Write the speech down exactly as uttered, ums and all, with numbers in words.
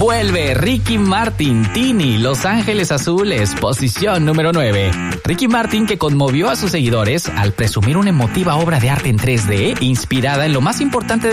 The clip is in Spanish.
Vuelve Ricky Martin, Tini, Los Ángeles Azules, posición número nueve. Ricky Martin, que conmovió a sus seguidores al presumir una emotiva obra de arte en tres D inspirada en lo más importante de